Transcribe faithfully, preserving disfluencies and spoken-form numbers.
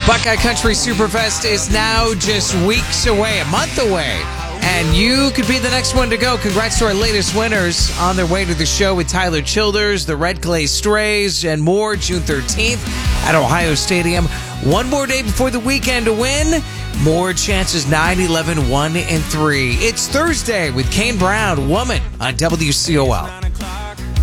Buckeye Country Superfest is now just weeks away, a month away, and you could be the next one to go. Congrats to our latest winners on their way to the show with Tyler Childers, the Red Clay Strays, and more June thirteenth at Ohio Stadium. One more day before the weekend to win. More chances, nine, eleven, one, and three. It's Thursday with Kane Brown, Woman, on W C O L.